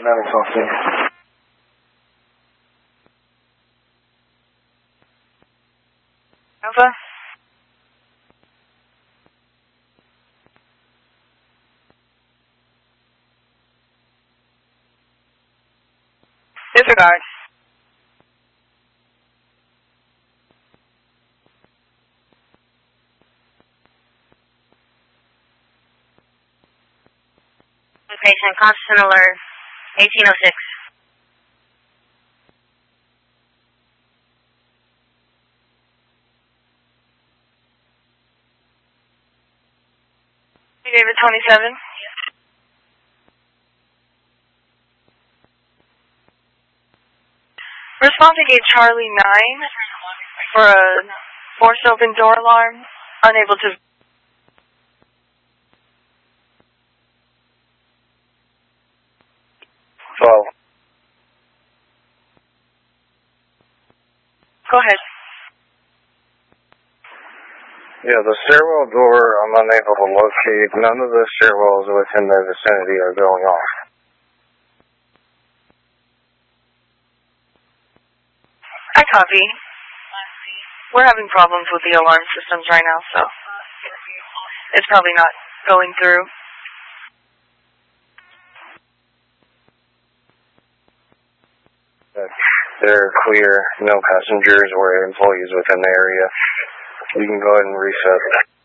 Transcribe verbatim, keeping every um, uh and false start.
Dynamics off there. Alpha? Disregard. Patient, constant alert, eighteen oh six. David twenty-seven. Response to gate Charlie nine for a forced open door alarm, unable to... twelve. Go ahead. Yeah, the stairwell door I'm unable to locate. None of the stairwells within the vicinity are going off. I copy. We're having problems with the alarm systems right now, so it's probably not going through. They're clear, no passengers or employees within the area. You can go ahead and reset.